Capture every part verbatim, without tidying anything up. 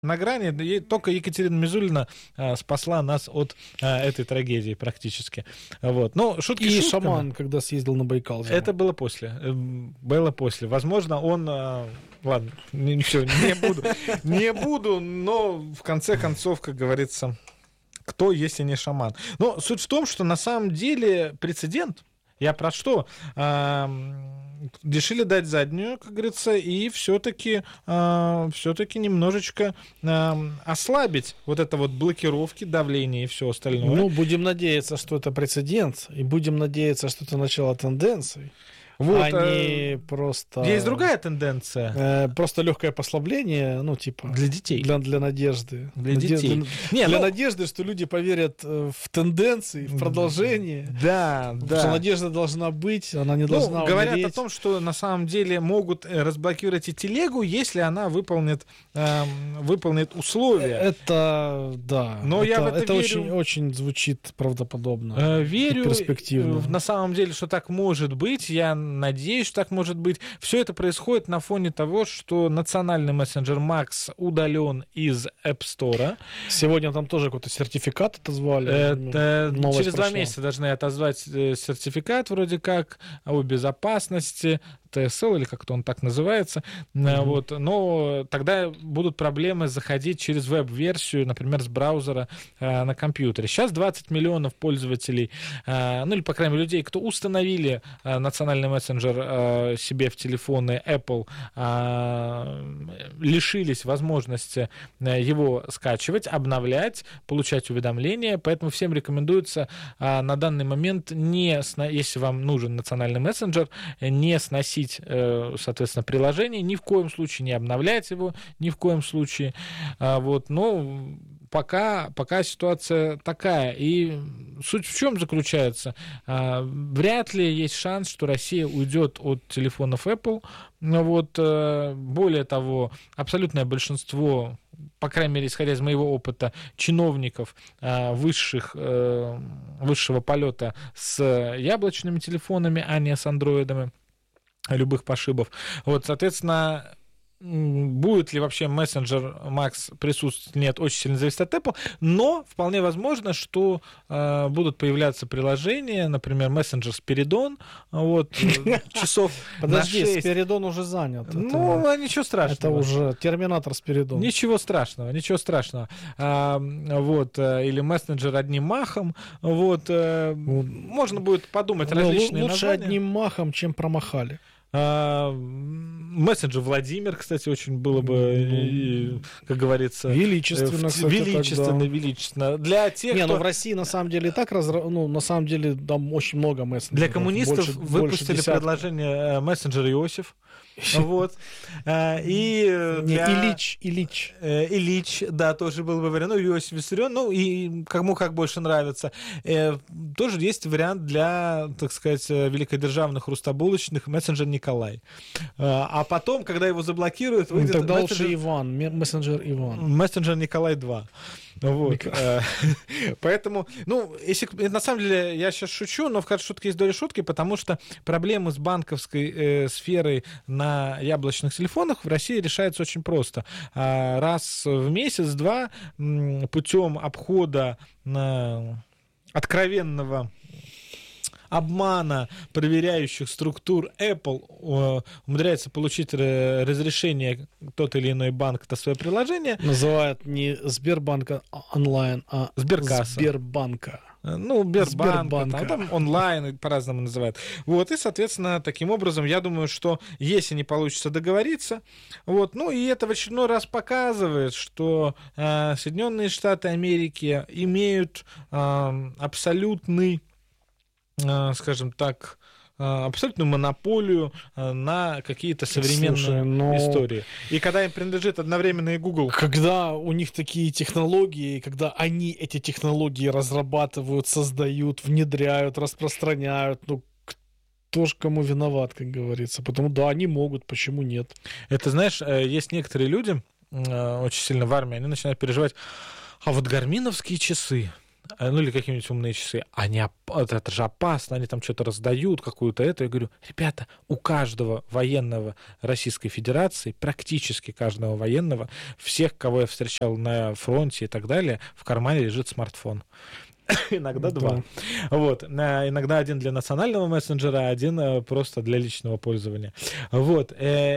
на грани. И только Екатерина Мизулина а, спасла нас от а, этой трагедии практически. Вот. Ну, шутки И шутками. Шаман, когда съездил на Байкал. Зимой. Это было после. Было после. Возможно, он... А, ладно, ничего, не буду. Не буду, но в конце концов, как говорится, кто, если не шаман. Но суть в том, что на самом деле прецедент, я про что... А, решили дать заднюю, как говорится, и все-таки э, все-таки немножечко э, ослабить вот это вот блокировки, давление и все остальное. Ну, будем надеяться, что это прецедент, и будем надеяться, что это начало тенденций. Вот, а не просто... Есть другая тенденция. Э, просто легкое послабление, ну, типа... Для детей. Для, для надежды. Для Наде... детей. Для, не, для ну... надежды, что люди поверят в тенденции, в продолжение. Да, да. Что надежда должна быть, она не должна ну, умереть. Говорят о том, что на самом деле могут разблокировать и телегу, если она выполнит, э, выполнит условия. Это, да. Но это, я в это, это верю... очень, очень звучит правдоподобно. Э, верю перспективно. На самом деле, что так может быть. Я надеюсь, что так может быть. Все это происходит на фоне того, что национальный мессенджер Макс удален из App Store. Сегодня там тоже какой-то сертификат отозвали. Это через два месяца должны отозвать сертификат вроде как о безопасности, ти эс эл, или как-то он так называется. Mm-hmm. Вот. Но тогда будут проблемы заходить через веб-версию, например, с браузера э, на компьютере. Сейчас двадцать миллионов пользователей, э, ну или, по крайней мере, людей, кто установили э, национальный мессенджер э, себе в телефоны Apple, э, лишились возможности э, его скачивать, обновлять, получать уведомления. Поэтому всем рекомендуется э, на данный момент, не, если вам нужен национальный мессенджер, не сносить, соответственно, приложение, ни в коем случае не обновлять его, ни в коем случае. Вот, но пока, пока ситуация такая. И суть в чем заключается? Вряд ли есть шанс, что Россия уйдет от телефонов Apple. Вот, более того, абсолютное большинство, по крайней мере, исходя из моего опыта, чиновников высших, высшего полета с яблочными телефонами, а не с андроидами, любых пошибов. Вот, соответственно, будет ли вообще мессенджер Макс присутствовать, нет, очень сильно зависит от Apple, но вполне возможно, что э, будут появляться приложения, например, мессенджер Спиридон, вот, часов Подожди, на шесть. Спиридон уже занят. Ну, это, ничего страшного. Это уже терминатор Спиридон. Ничего страшного, ничего страшного. А, вот, или мессенджер одним махом, вот, можно будет подумать но различные лучше названия. Одним махом, чем промахали. А, мессенджер Владимир, кстати, очень было бы, и, как говорится, величественно, в, кстати, величественно, тогда. величественно. Для тех, Не, кто... ну в России на самом деле и так разра... ну на самом деле там очень много мессенджеров. Для коммунистов больше, выпустили больше предложение мессенджер Иосиф. Вот. И для... Ильич, Ильич. Ильич, да, тоже был бы вариант. Ну, Иосиф Виссарион, ну, и кому как больше нравится. Тоже есть вариант для, так сказать, великодержавных хрустобулочных мессенджер Николай. А потом, когда его заблокируют, выйдет тогда мессенджер... лучше Иван, мессенджер Иван. Мессенджер Николай два. Вот. Поэтому, ну, если на самом деле я сейчас шучу, но в каждой шутке есть доля шутки, потому что проблемы с банковской э, сферой на яблочных телефонах в России решаются очень просто. Раз в месяц-два путем обхода э, откровенного обмана проверяющих структур Apple э, умудряется получить э, разрешение тот или иной банк на свое приложение. Называют не Сбербанка онлайн, а Сберкасса. Сбербанка. Ну, Сбербанк, Сбербанка. Там, там онлайн по-разному называют. Вот, и, соответственно, таким образом, я думаю, что если не получится договориться, вот, ну, и это в очередной раз показывает, что э, Соединенные Штаты Америки имеют э, абсолютный, скажем так, абсолютную монополию на какие-то современные Слушай, но... истории. И когда им принадлежит одновременно и Google. Когда у них такие технологии, когда они эти технологии разрабатывают, создают, внедряют, распространяют, ну, кто ж кому виноват, как говорится. Потому да, они могут, почему нет? Это, знаешь, есть некоторые люди, очень сильно в армии, они начинают переживать, а вот гарминовские часы, ну или какие-нибудь умные часы, они, это, это же опасно, они там что-то раздают, какую-то это. Я говорю, ребята, у каждого военного Российской Федерации, практически каждого военного, всех, кого я встречал на фронте и так далее, в кармане лежит смартфон. Иногда два. Да. Вот. Иногда один для национального мессенджера, один просто для личного пользования. Вот.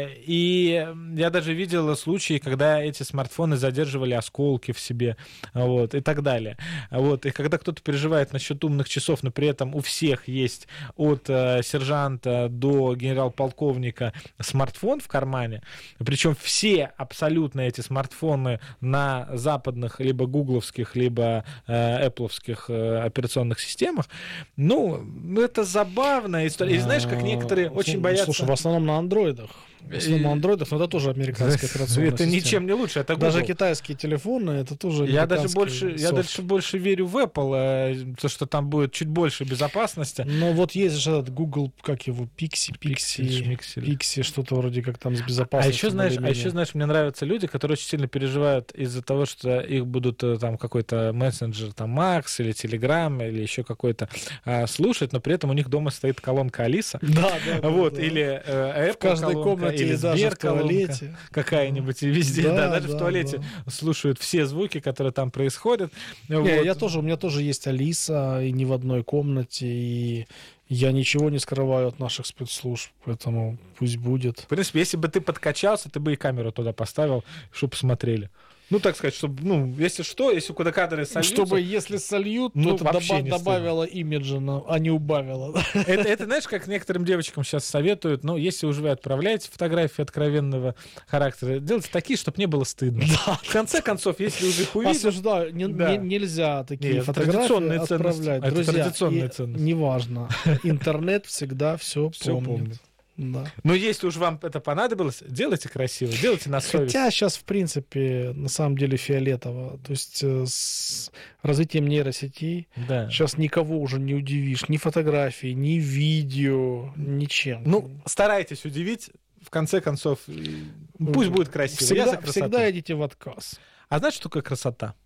И я даже видел случаи, когда эти смартфоны задерживали осколки в себе, вот, и так далее. Вот. И когда кто-то переживает насчет умных часов, но при этом у всех есть от сержанта до генерал-полковника смартфон в кармане, причем все абсолютно эти смартфоны на западных либо гугловских, либо эппловских операционных системах, ну, это забавная история. И знаешь, как некоторые очень боятся... Слушай, в основном на андроидах. В основном на андроидах, но это тоже американская операционная это система. Это ничем не лучше, это Google. Даже китайские телефоны, это тоже я даже больше, софт. Я даже больше верю в Apple, то, что там будет чуть больше безопасности. Но вот есть же этот Google, как его, Pixie, Pixie, Pixie, что-то вроде как там с безопасностью. А еще, знаешь, а еще, знаешь, мне нравятся люди, которые очень сильно переживают из-за того, что их будут там какой-то мессенджер, там, Max или Telegram или еще какой-то а, слушать, но при этом у них дома стоит колонка Алиса. Да, да, вот, да. Или э, Apple в каждой колонка, комнате или Сбер колонка какая-нибудь, и везде, да, да, даже да, в туалете да. слушают все звуки, которые там происходят. Не, вот. я тоже, у меня тоже есть Алиса, и не в одной комнате, и я ничего не скрываю от наших спецслужб, поэтому пусть будет. В принципе, если бы ты подкачался, ты бы и камеру туда поставил, чтобы посмотрели. Ну, так сказать, чтобы, ну, если что, если куда кадры сольются... Чтобы, если сольют, ну, то это доба- добавило имиджа, а не убавило. Это, это, знаешь, как некоторым девочкам сейчас советуют, ну, если уже вы отправляете фотографии откровенного характера, делайте такие, чтобы не было стыдно. Да. В конце концов, если уже их увидят... Осуждаю, не, да. не, нельзя такие Нет, фотографии отправлять. Это Друзья, традиционная ценность. Неважно. Интернет всегда все, все помнит. помнит. Да. Но если уж вам это понадобилось, делайте красиво, делайте на совесть. Хотя сейчас, в принципе, на самом деле фиолетово. То есть с развитием нейросетей да. сейчас никого уже не удивишь. Ни фотографией, ни видео, ничем. Ну, старайтесь удивить. В конце концов, пусть будет красиво. Всегда, Я за всегда идите в отказ. А знаешь, что такое красота?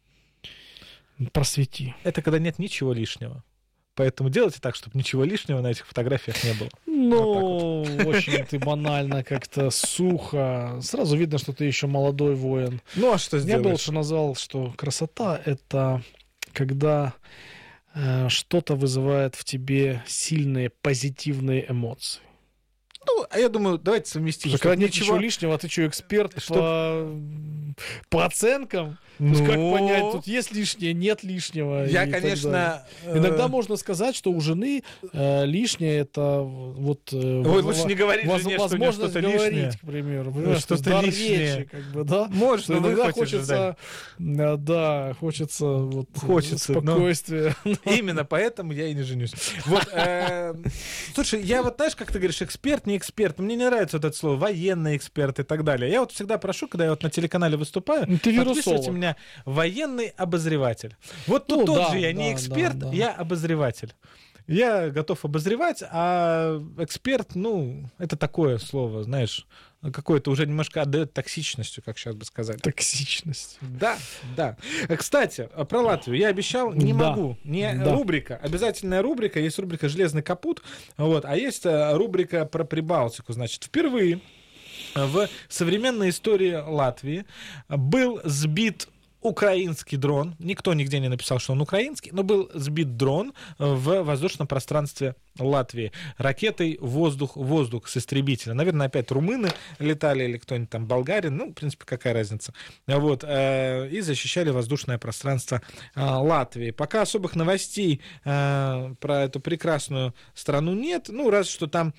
Просвети. Это когда нет ничего лишнего. Поэтому делайте так, чтобы ничего лишнего на этих фотографиях не было. Ну, вот очень ты банально, как-то сухо. Сразу видно, что ты еще молодой воин. Ну, а что сделаешь? Я бы лучше назвал, что красота — это когда э, что-то вызывает в тебе сильные позитивные эмоции. Ну, а я думаю, давайте совместим. Когда нет ничего лишнего, а ты что, эксперт что... по... по оценкам? Ну, как понять, тут есть лишнее, нет лишнего. Я, конечно... Э... Иногда можно сказать, что у жены э, лишнее это вот... Э, Ой, лучше не говорить воз, жене, возможность что говорить, лишнее. к примеру. Ну, что-то лишнее. Речи, как бы, да? Может, но иногда хочется... Да, да, хочется, вот, хочется спокойствия. Но... Именно поэтому я и не женюсь. Вот, э... Слушай, я вот, знаешь, как ты говоришь, эксперт, не эксперт. Мне не нравится вот это слово военный эксперт и так далее. Я вот всегда прошу, когда я вот на телеканале выступаю, ты подписывайте меня военный обозреватель. Вот тут ну, тот да, же я да, не эксперт, да, да. я обозреватель. Я готов обозревать, а эксперт, ну, это такое слово, знаешь, какое-то уже немножко отдает токсичностью, как сейчас бы сказать. Токсичность. Да, да. Кстати, про Латвию я обещал, не да. могу. Не да. рубрика, обязательная рубрика, есть рубрика «Железный капут», вот, а есть рубрика про Прибалтику. Значит, впервые в современной истории Латвии был сбит украинский дрон. Никто нигде не написал, что он украинский, но был сбит дрон в воздушном пространстве Латвии ракетой воздух-воздух с истребителя. Наверное, опять румыны летали или кто-нибудь там, болгарин. Ну, в принципе, какая разница. Вот. И защищали воздушное пространство Латвии. Пока особых новостей про эту прекрасную страну нет. Ну, раз что там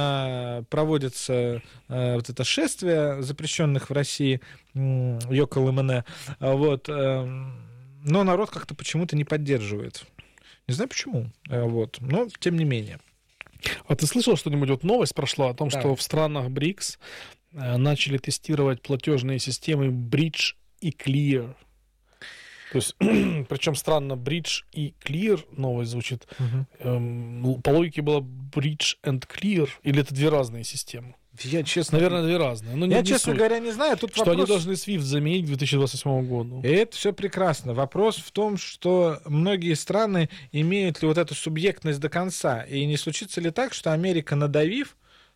проводится вот это шествие запрещенных в России Йокол-МН. Вот. Но народ как-то почему-то не поддерживает. Не знаю почему, вот, но тем не менее. А ты слышал что-нибудь, вот новость прошла о том, да. что в странах БРИКС начали тестировать платежные системы Bridge и Clear. То есть, причем странно, Bridge и Clear новость звучит. Угу. Эм, по логике было Bridge and Clear, или это две разные системы? Я, честно, наверное, две разные. Но я, не честно суть. говоря, не знаю. Тут что вопрос... они должны свифт заменить к две тысячи двадцать восьмому году. И это все прекрасно. Вопрос в том, что многие страны имеют ли вот эту субъектность до конца. И не случится ли так, что Америка, надавив,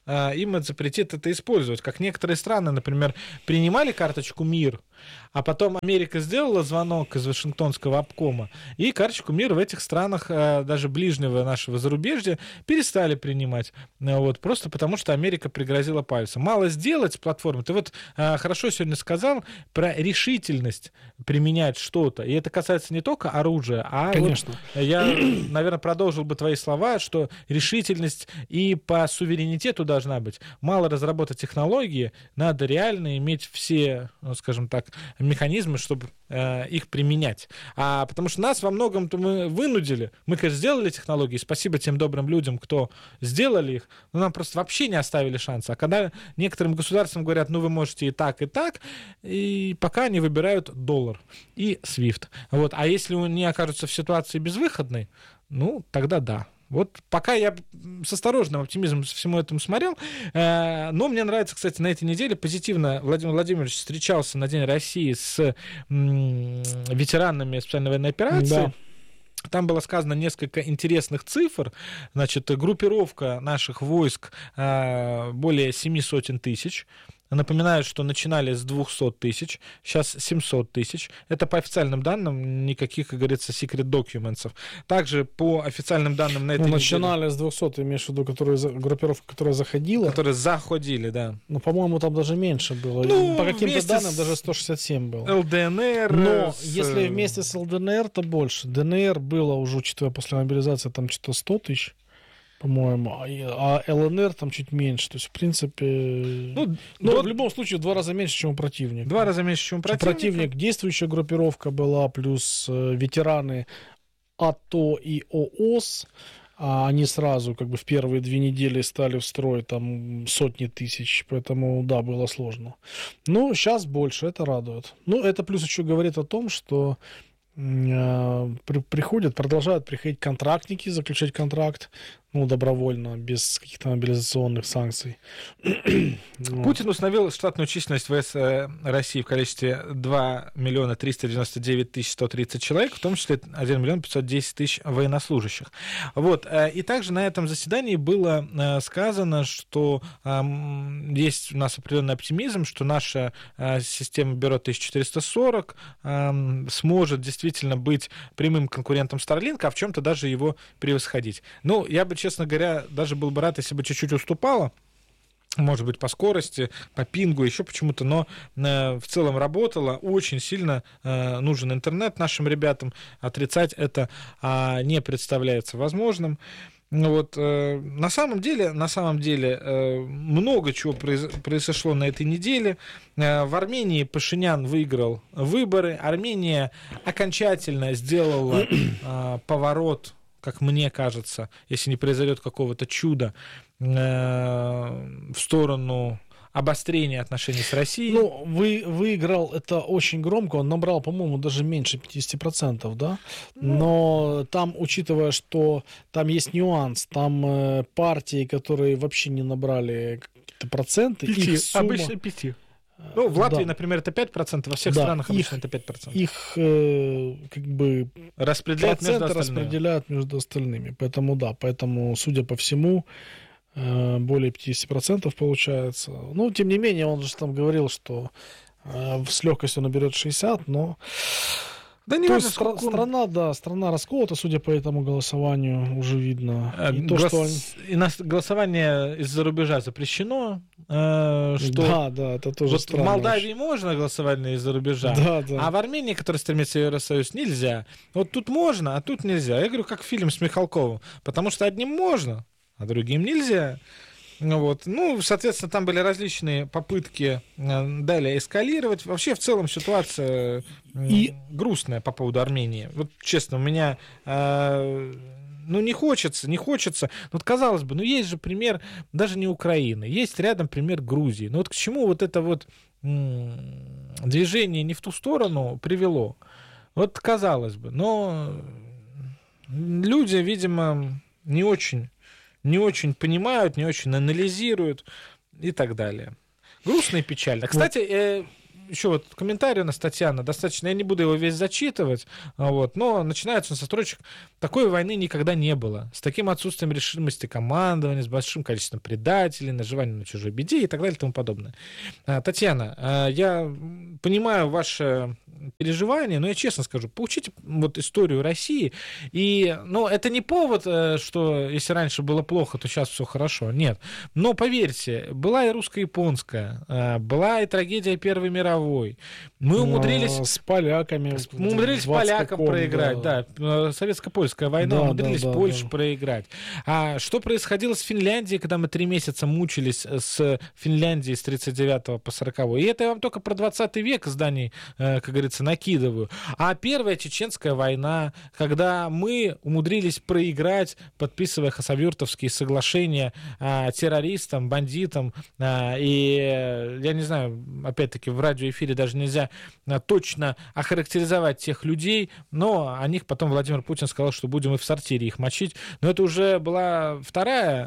им запретит это использовать. Как некоторые страны, например, принимали карточку МИР, а потом Америка сделала звонок из Вашингтонского обкома, и карточку МИР в этих странах, даже ближнего нашего зарубежья, перестали принимать. Вот, просто потому, что Америка пригрозила пальцем. Мало сделать с платформой. Ты вот хорошо сегодня сказал про решительность применять что-то. И это касается не только оружия, а Конечно. Вот я, наверное, продолжил бы твои слова, что решительность и по суверенитету должна быть. Мало разработать технологии, надо реально иметь все, ну, скажем так, механизмы, чтобы э, их применять. А потому что нас во многом-то мы вынудили. Мы, конечно, сделали технологии, спасибо тем добрым людям, кто сделали их, но нам просто вообще не оставили шанса. А когда некоторым государствам говорят, ну, вы можете и так, и так, и пока они выбирают доллар и свифт. Вот. А если они окажутся в ситуации безвыходной, ну, тогда да. Вот пока я с осторожным оптимизмом всему этому смотрел, э, но мне нравится, кстати, на этой неделе позитивно Владимир Владимирович встречался на День России с м, ветеранами специальной военной операции. Да. Там было сказано несколько интересных цифр. Значит, группировка наших войск э, более семи сотен тысяч. Напоминаю, что начинали с двухсот тысяч, сейчас семьсот тысяч. Это по официальным данным, никаких, как говорится, secret documents. Также по официальным данным на этой ну, неделе... начинали с двухсот, ты имеешь в виду, которые, группировка, которая заходила? Которые заходили, да. Ну, по-моему, там даже меньше было. Ну, по каким-то данным даже сто шестьдесят семь было. эл дэ эн эр... Но с... если вместе с эл дэ эн эр, то больше. дэ эн эр было уже, учитывая после мобилизации, там что-то сто тысяч. По-моему, а эл эн эр там чуть меньше. То есть, в принципе... Ну, но до... в любом случае, в два раза меньше, чем у противника. Два раза меньше, чем у противника. Противник, действующая группировка была, плюс э, ветераны АТО и ООС. А они сразу, как бы, в первые две недели стали в строй там сотни тысяч. Поэтому, да, было сложно. Ну, сейчас больше, это радует. Ну, это плюс еще говорит о том, что приходят, продолжают приходить контрактники, заключать контракт, ну, добровольно, без каких-то мобилизационных санкций. Путин установил штатную численность ВС России в количестве два миллиона триста девяносто девять тысяч сто тридцать человек, в том числе один миллион пятьсот десять тысяч военнослужащих. Вот. И также на этом заседании было сказано, что есть у нас определенный оптимизм, что наша система Бюро тысяча четыреста сорок сможет действительно быть прямым конкурентом Starlink, а в чем-то даже его превосходить. Ну, я бы, честно говоря, даже был бы рад, если бы чуть-чуть уступала. Может быть, по скорости, по пингу, еще почему-то, но э, в целом работала. Очень сильно э, нужен интернет нашим ребятам. Отрицать это э, не представляется возможным. Вот, э, на самом деле, на самом деле э, много чего произ, произошло на этой неделе. Э, в Армении Пашинян выиграл выборы. Армения окончательно сделала э, поворот, как мне кажется, если не произойдет какого-то чуда, э, в сторону обострения отношений с Россией. Ну, вы, выиграл, это очень громко, он набрал, по-моему, даже меньше пятьдесят процентов, да? Но там, учитывая, что там есть нюанс, там э, партии, которые вообще не набрали какие-то проценты, пяти, их сумма... обычно пяти. Ну, в Латвии, да. например, это пять процентов, во всех да, странах обычно их, это пять процентов. Их, э, как бы, распределяют проценты между распределяют между остальными. Поэтому, да, поэтому, судя по всему, э, более пятьдесят процентов получается. Ну, тем не менее, он же там говорил, что э, с легкостью наберет шестьдесят, но... Да не то важно, есть стра- страна, да, страна расколота, судя по этому голосованию, уже видно. А, и глас... то, что они... и нас... голосование из-за рубежа запрещено. Э, что... Да, да, это тоже вот странно. В Молдавии можно голосовать из-за рубежа, да, да. а в Армении, которая стремится в Евросоюз, нельзя. Вот тут можно, а тут нельзя. Я говорю, как фильм с Михалковым. Потому что одним можно, а другим нельзя. Вот. Ну, соответственно, там были различные попытки далее эскалировать. Вообще, в целом, ситуация и... грустная по поводу Армении. Вот, честно, у меня... Э, ну, не хочется, не хочется. Вот, казалось бы, ну, есть же пример даже не Украины. Есть рядом пример Грузии. Ну, вот к чему вот это вот м- движение не в ту сторону привело? Вот, казалось бы. Но люди, видимо, не очень... не очень понимают, не очень анализируют. и так далее. Грустно и печально. Кстати, э, еще вот комментарий у нас, Татьяна, достаточно, я не буду его весь зачитывать, вот, но начинается он со строчек: такой войны никогда не было, с таким отсутствием решимости командования, с большим количеством предателей, наживанием на чужой беде и так далее и тому подобное. Татьяна, я понимаю ваше переживания, но я честно скажу, поучите вот историю России, и, ну, это не повод, что если раньше было плохо, то сейчас все хорошо, нет, но поверьте, была и русско-японская, была и трагедия Первой мировой, мы умудрились... С поляками. Мы умудрились полякам проиграть, да, да. Советско-польская война, да, умудрились да, да, Польшу да. проиграть. А что происходило с Финляндией, когда мы три месяца мучились с Финляндией с тридцать девятого по сороковой? И это я вам только про двадцатый век изданий, как говорится, накидываю. А Первая Чеченская война, когда мы умудрились проиграть, подписывая хасавюртовские соглашения а, террористам, бандитам, а, и, я не знаю, опять-таки в радиоэфире даже нельзя а, точно охарактеризовать тех людей, но о них потом Владимир Путин сказал, что будем и в сортире их мочить. Но это уже была вторая...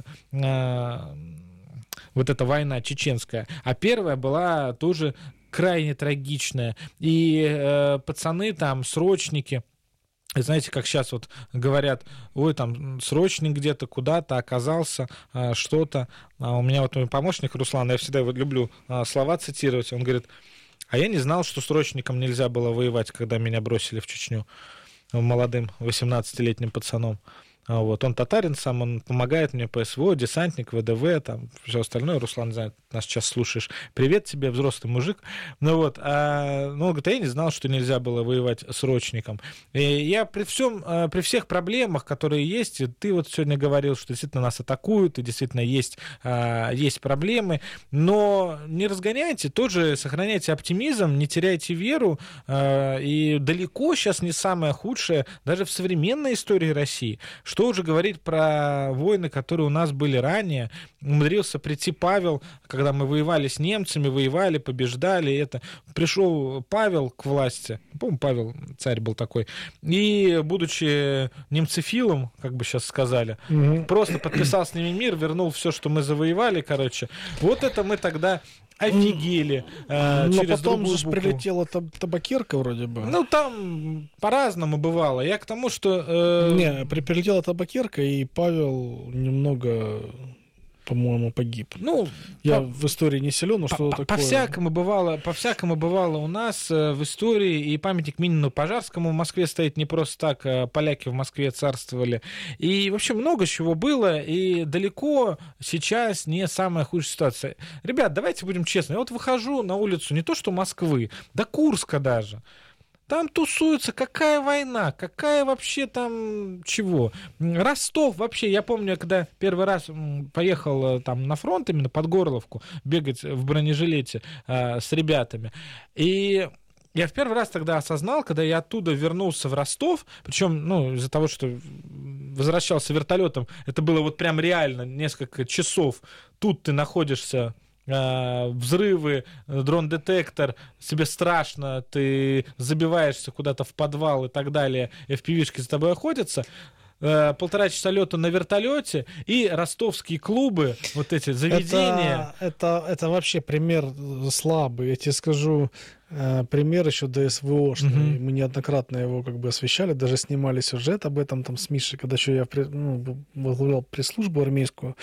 А, вот эта война чеченская, а первая была тоже крайне трагичная. И э, пацаны там, срочники, знаете, как сейчас вот говорят, ой, там срочник где-то куда-то оказался, э, что-то. А у меня вот мой помощник Руслан, я всегда его люблю э, слова цитировать, он говорит: а я не знал, что срочникам нельзя было воевать, когда меня бросили в Чечню, молодым восемнадцатилетним пацаном. Вот. Он татарин сам, он помогает мне по СВО, десантник, ВДВ, там, все остальное. Руслан, знает, нас сейчас слушаешь. Привет тебе, взрослый мужик. Ну вот, а, ну, он говорит, а я не знал, что нельзя было воевать срочником. И я при всем, при всех проблемах, которые есть, ты вот сегодня говорил, что действительно нас атакуют, и действительно есть, есть проблемы, но не разгоняйте, тоже сохраняйте оптимизм, не теряйте веру, и далеко сейчас не самое худшее, даже в современной истории России. Что уже говорить про войны, которые у нас были ранее. Умудрился прийти Павел, когда мы воевали с немцами, воевали, побеждали. Это. Пришел Павел к власти, помню, Павел, царь был такой, и, будучи немцефилом, как бы сейчас сказали, угу. просто подписал с ними мир, вернул все, что мы завоевали, короче. Вот это мы тогда... офигели. Э, Но через потом же прилетела таб- табакерка вроде бы. Ну, там по-разному бывало. Я к тому, что... Э... Не, прилетела табакерка, и Павел немного... по-моему, погиб. Ну, я по, в истории не силен, но что такое. По-всякому бывало, по-всякому бывало у нас э, в истории, и памятник Минину Пожарскому в Москве стоит не просто так, э, поляки в Москве царствовали. И вообще много чего было, и далеко сейчас не самая худшая ситуация. Ребят, давайте будем честны. Я вот выхожу на улицу не то что Москвы, да Курска даже. Там тусуются, какая война, какая вообще там чего. Ростов вообще, я помню, когда первый раз поехал там на фронт, именно под Горловку, бегать в бронежилете э, с ребятами. И я в первый раз тогда осознал, когда я оттуда вернулся в Ростов, причем, ну, из-за того, что возвращался вертолетом, это было вот прям реально несколько часов. Тут ты находишься... взрывы, дрон-детектор, тебе страшно, ты забиваешься куда-то в подвал и так далее, эф пи ви-шки за тобой охотятся, полтора часа лета на вертолете, и ростовские клубы, вот эти заведения. Это, это, это вообще пример слабый, я тебе скажу, пример еще дэ эс вэ о-шный, mm-hmm. мы неоднократно его как бы освещали, даже снимали сюжет об этом там с Мишей, когда еще я ну, возглавлял пресс-службу армейскую,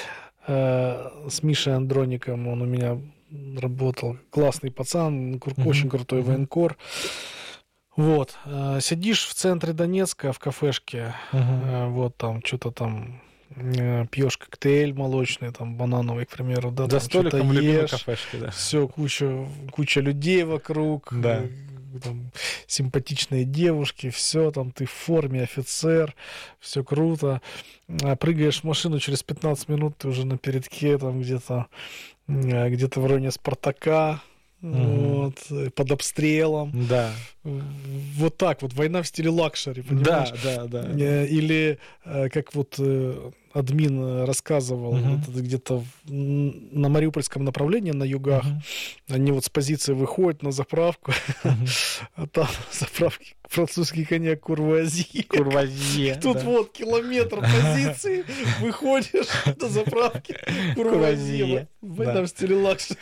с Мишей Андроником, он у меня работал, классный пацан, uh-huh. очень крутой uh-huh. военкор. Вот, сидишь в центре Донецка в кафешке, uh-huh. вот там что-то там пьешь коктейль молочный, там банановый, к примеру, да, за там столиком в любимой кафешке, да. Все, куча, куча людей вокруг, да. Там, симпатичные девушки, все, там ты в форме, офицер, все круто. Прыгаешь в машину, через пятнадцать минут ты уже на передке, там где-то, где-то в районе Спартака, mm-hmm. вот, под обстрелом. Да. Вот так вот, война в стиле лакшери, понимаешь? Да, да, да. Или как вот админ рассказывал, uh-huh. это где-то на Мариупольском направлении, на югах, uh-huh. они вот с позиции выходят на заправку, uh-huh. а там заправки французский коньяк Курвуазье. Курвуазье. Тут да. вот километр позиции, выходишь на заправке Курвуазье. В этом стиле лакшери,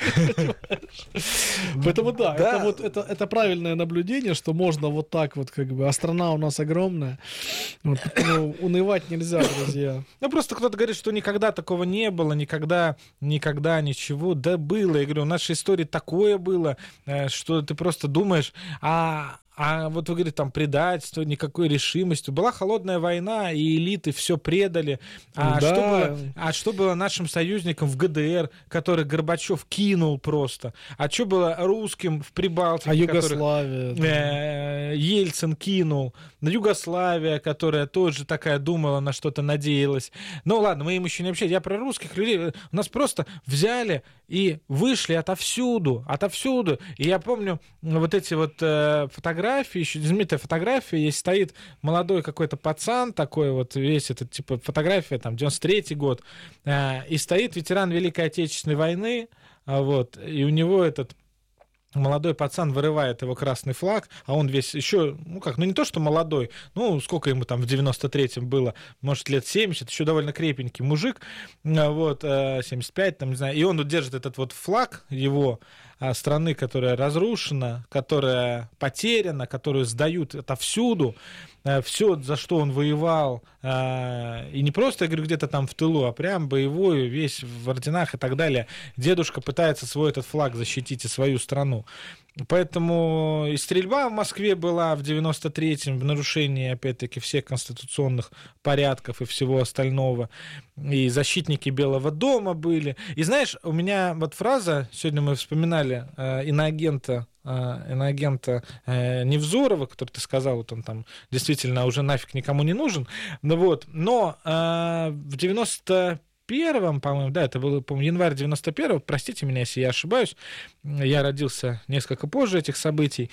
поэтому да, это вот это это правильное наблюдение, что можно вот так вот как бы, а страна у нас огромная, вот, ну, унывать нельзя, друзья. Ну просто кто-то говорит, что никогда такого не было, никогда, никогда ничего, да было. Я говорю, в нашей истории такое было, что ты просто думаешь, а А вот вы говорите, там, предательство, никакой решимости. Была холодная война, и элиты все предали. А, да. что было, а что было нашим союзникам в ГДР, которых Горбачев кинул просто? А что было русским в Прибалтике? А Югославия? Которых, э, Ельцин кинул. Югославия, которая тоже такая думала, на что-то надеялась. Ну ладно, мы им еще не общаемся. Я про русских людей. У нас просто взяли и вышли отовсюду, отовсюду. И я помню вот эти вот э, фотографии, еще знаменитая фотография, есть стоит молодой какой-то пацан такой вот, весь этот, типа, фотография, там, девяносто третий год, э, и стоит ветеран Великой Отечественной войны, э, вот, и у него этот молодой пацан вырывает его красный флаг, а он весь еще, ну как, ну не то, что молодой, ну сколько ему там в девяносто третьем было, может, лет семьдесят, еще довольно крепенький мужик, вот, семьдесят пять, там, не знаю, и он вот держит этот вот флаг его страны, которая разрушена, которая потеряна, которую сдают отовсюду, все, за что он воевал, и не просто, я говорю, где-то там в тылу, а прям боевой, весь в орденах и так далее. Дедушка пытается свой этот флаг защитить и свою страну. Поэтому и стрельба в Москве была в девяносто третьем в нарушении, опять-таки, всех конституционных порядков и всего остального. И защитники Белого дома были. И знаешь, у меня вот фраза, сегодня мы вспоминали э, иноагента, э, иноагента э, Невзорова, который ты сказал, вот он там действительно уже нафиг никому не нужен. Ну, вот. Но э, в девяносто первом, по-моему, да, это был, по-моему, январь девяносто первого, простите меня, если я ошибаюсь, я родился несколько позже этих событий,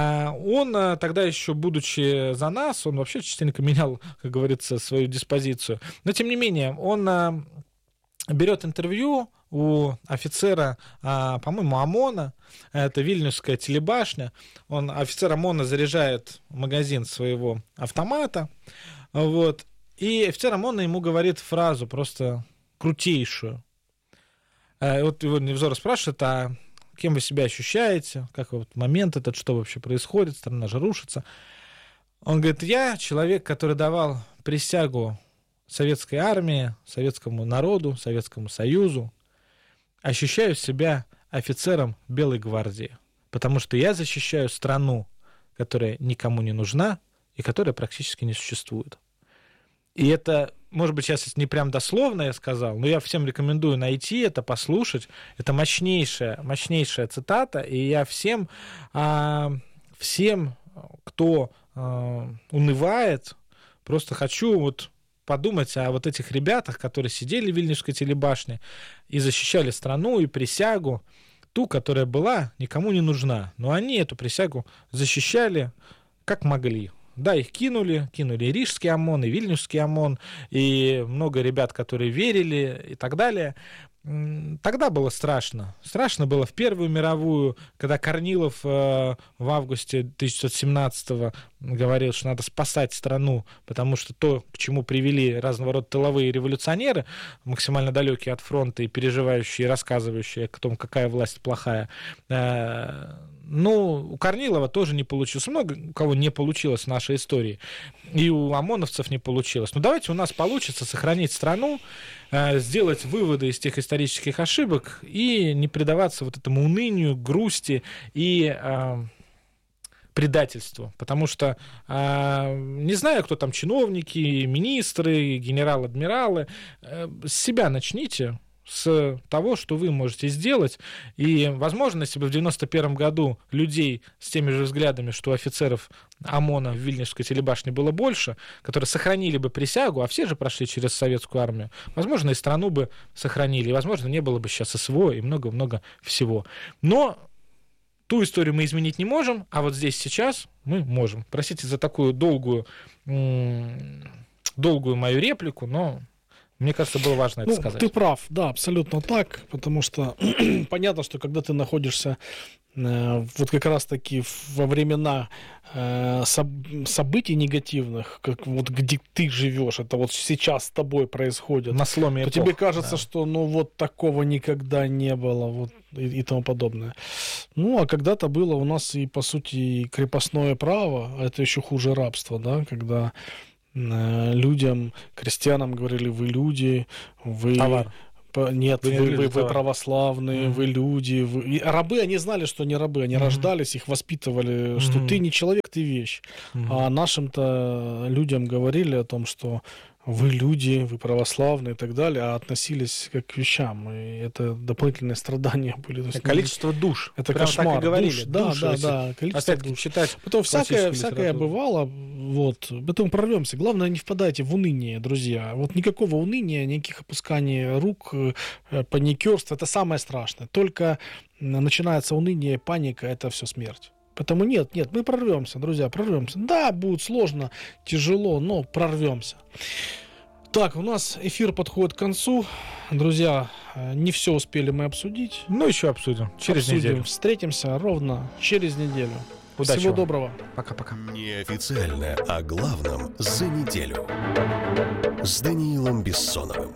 он тогда еще, будучи за нас, он вообще частенько менял, как говорится, свою диспозицию, но, тем не менее, он берет интервью у офицера, по-моему, ОМОНа, это Вильнюсская телебашня, он, офицер ОМОНа заряжает магазин своего автомата, вот, и офицер ОМОНа ему говорит фразу просто крутейшую. Вот его Невзоров спрашивает, а кем вы себя ощущаете, как вот момент этот, что вообще происходит, страна же рушится. Он говорит, я человек, который давал присягу советской армии, советскому народу, Советскому Союзу, ощущаю себя офицером Белой гвардии, потому что я защищаю страну, которая никому не нужна и которая практически не существует. И это, может быть, сейчас не прям дословно я сказал, но я всем рекомендую найти это, послушать. Это мощнейшая, мощнейшая цитата, и я всем, а, всем, кто а, унывает, просто хочу вот подумать о вот этих ребятах, которые сидели в Вильнюсской телебашне и защищали страну и присягу, ту, которая была, никому не нужна. Но они эту присягу защищали как могли. Да, их кинули, кинули и Рижский ОМОН, и Вильнюсский ОМОН, и много ребят, которые верили и так далее. Тогда было страшно. Страшно было в Первую мировую, когда Корнилов в августе тысяча девятьсот семнадцатого говорил, что надо спасать страну, потому что то, к чему привели разного рода тыловые революционеры, максимально далекие от фронта и переживающие, и рассказывающие о том, какая власть плохая, ну, у Корнилова тоже не получилось. Много у кого не получилось в нашей истории. И у ОМОНовцев не получилось. Но давайте у нас получится сохранить страну, сделать выводы из тех исторических ошибок и не предаваться вот этому унынию, грусти и э, предательству. Потому что э, не знаю, кто там чиновники, министры, генерал-адмиралы, э, с себя начните, с того, что вы можете сделать. И, возможно, если бы в девяносто первом году людей с теми же взглядами, что офицеров ОМОНа в Вильнюсской телебашне было больше, которые сохранили бы присягу, а все же прошли через советскую армию, возможно, и страну бы сохранили, и, возможно, не было бы сейчас СВО и много-много всего. Но ту историю мы изменить не можем, а вот здесь сейчас мы можем. Простите за такую долгую, долгую мою реплику, но Мне кажется, было важно это ну, сказать. Ты прав, да, абсолютно так, потому что понятно, что когда ты находишься э, вот как раз-таки во времена э, соб- событий негативных, как вот где ты живешь, это вот сейчас с тобой происходит, на сломе то эпох, тебе кажется, да. что ну вот такого никогда не было, вот и, и тому подобное. Ну, а когда-то было у нас и, по сути, и крепостное право, а это еще хуже рабства, да, когда людям, крестьянам говорили, вы люди, вы... Товар. Нет, вы, вы, люди, вы, вы православные, mm-hmm. вы люди. Вы... И рабы, они знали, что они рабы, они mm-hmm. рождались, их воспитывали, mm-hmm. что ты не человек, ты вещь. Mm-hmm. А нашим-то людям говорили о том, что вы люди, вы православные и так далее, а относились как к вещам. И это дополнительные страдания были. Есть, количество душ. Это Прямо кошмар. Так и говорили. Душ, да, душ, да, да. Количество душ. Читать Потом всякое, всякое бывало. Вот. Потом прорвемся. Главное, не впадайте в уныние, друзья. Вот никакого уныния, никаких опусканий рук, паникерства. Это самое страшное. Только начинается уныние, паника, это все смерть. Поэтому нет, нет, мы прорвемся, друзья, прорвемся. Да, будет сложно, тяжело, но прорвемся. Так, у нас эфир подходит к концу. Друзья, не все успели мы обсудить. Ну, еще обсудим. Через обсудим. неделю. Встретимся ровно через неделю. Удачи Всего вам. доброго. Пока-пока. Неофициально о главном за неделю. С Даниилом Бессоновым.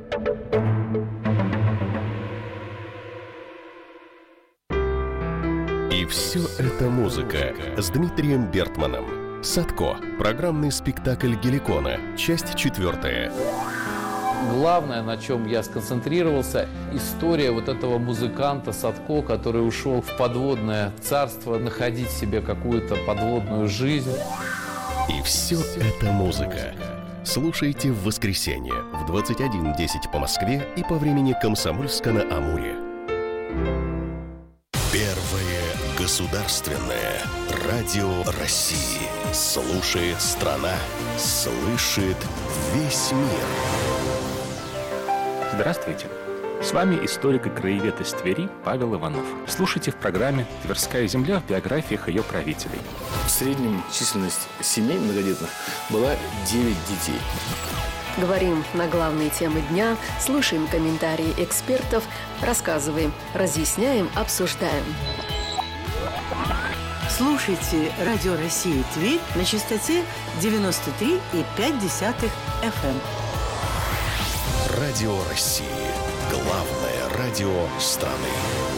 И все это музыка с Дмитрием Бертманом. Садко. Программный спектакль Геликона. Часть четвертая. Главное, на чем я сконцентрировался, история вот этого музыканта Садко, который ушел в подводное царство, находить себе какую-то подводную жизнь. И все это музыка. Слушайте в воскресенье в двадцать один десять по Москве и по времени Комсомольска на Амуре. Первое государственное радио России. Слушает страна, слышит весь мир. Здравствуйте. С вами историк и краевед из Твери Павел Иванов. Слушайте в программе «Тверская земля» в биографиях ее правителей. В среднем численность семей многодетных была девять детей. Говорим на главные темы дня, слушаем комментарии экспертов, рассказываем, разъясняем, обсуждаем. Слушайте Радио России Тверь на частоте девяносто три и пять десятых эф эм. Радио России. Главное радио страны.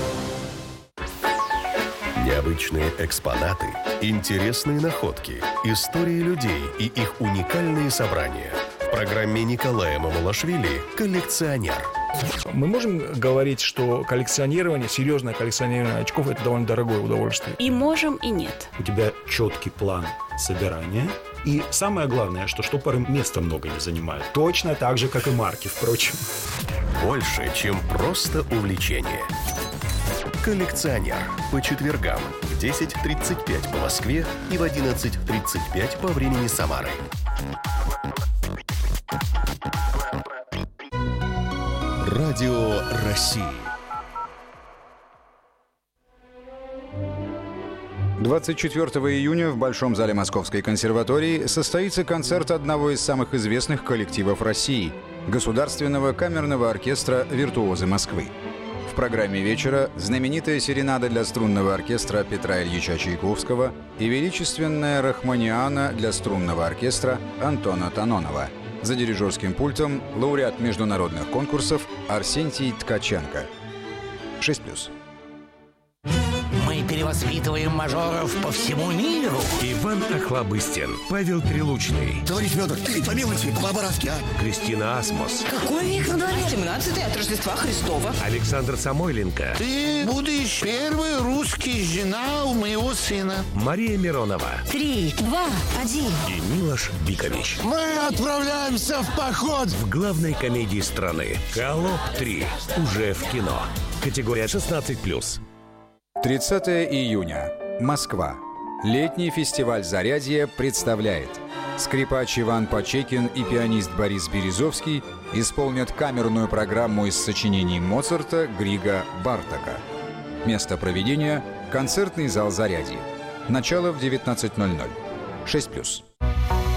Необычные экспонаты, интересные находки, истории людей и их уникальные собрания. В программе Николая Мамулашвили «Коллекционер». Мы можем говорить, что коллекционирование, серьезное коллекционирование очков – это довольно дорогое удовольствие? И можем, и нет. У тебя четкий план собирания. И самое главное, что штопоры места много не занимают. Точно так же, как и марки, впрочем. Больше, чем просто увлечение. «Коллекционер» по четвергам в десять тридцать пять по Москве и в одиннадцать тридцать пять по времени Самары. Радио России. двадцать четвёртого июня в Большом зале Московской консерватории состоится концерт одного из самых известных коллективов России – Государственного камерного оркестра «Виртуозы Москвы». В программе вечера знаменитая серенада для струнного оркестра Петра Ильича Чайковского и величественная рахманиана для струнного оркестра Антона Танонова. За дирижерским пультом лауреат международных конкурсов Арсентий Ткаченко. шесть плюс. Мы перевоспитываем мажоров по всему миру. Иван Охлобыстин, Павел Прилучный. Товарищ Федор, помилуйте, по-баровски, а? Кристина Асмус. Какой век на дворе? семнадцатый от Рождества Христова. Александр Самойленко. Ты будешь первый русский жена у моего сына. Мария Миронова. Три, два, один. И Милош Бикович. Мы отправляемся в поход. В главной комедии страны «Холоп три» уже в кино. Категория шестнадцать плюс. тридцатого июня. Москва. Летний фестиваль «Зарядье» представляет. Скрипач Иван Почекин и пианист Борис Березовский исполнят камерную программу из сочинений Моцарта, Грига, Бартака. Место проведения – концертный зал «Зарядье». Начало в девятнадцать ноль ноль. шесть плюс.